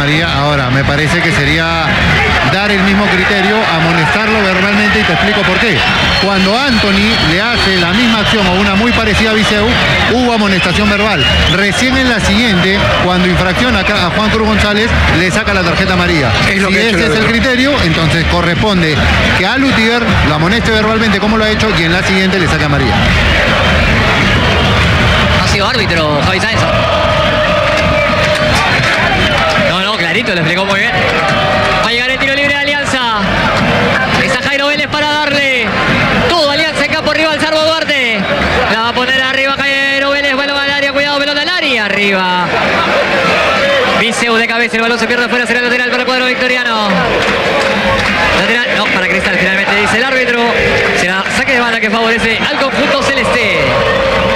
amarilla. Ahora, me parece que sería dar el mismo criterio, amonestarlo verbalmente, y te explico por qué. Cuando Anthony le hace la misma acción o una muy parecida a Viseu, hubo amonestación verbal. Recién en la siguiente, cuando infracciona a Juan Cruz González, le saca la tarjeta amarilla. Es lo si que ese es el criterio, entonces corresponde que a Lutiger lo amoneste verbalmente como lo ha hecho y en la siguiente le saque amarilla. Ha sido árbitro Javi Sáenz. No, clarito, lo explicó muy bien. Va a llegar el tiro libre de Alianza. Está Jairo Vélez para darle todo. Alianza en campo rival, Salvo Duarte. La va a poner arriba Jairo Vélez. Bueno, al área, cuidado, pelota al área. Arriba. Viseu de cabeza, el balón se pierde fuera, será lateral para el cuadro victoriano. Lateral, no, para Cristal finalmente dice el árbitro. Será saque de banda que favorece al conjunto celeste.